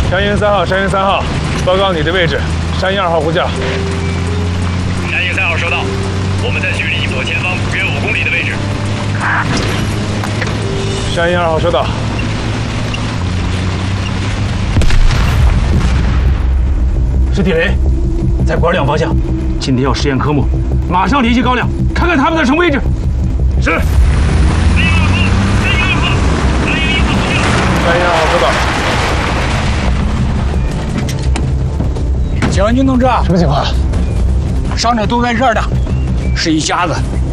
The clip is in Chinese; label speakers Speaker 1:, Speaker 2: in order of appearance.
Speaker 1: 山营3号，山营3号，报告你的位置，山营2号呼叫。
Speaker 2: 山营3号收到，我们在距离我前方约5公里的位置。
Speaker 1: 山营2号收到。
Speaker 3: 是地雷，在管2方向。今天要实验科目，马上联系高亮，看看他们的什么位置。是。
Speaker 1: 山营2号收到。
Speaker 4: 将军同志，
Speaker 1: 什么情况？
Speaker 4: 伤者都在这儿呢，是一家子。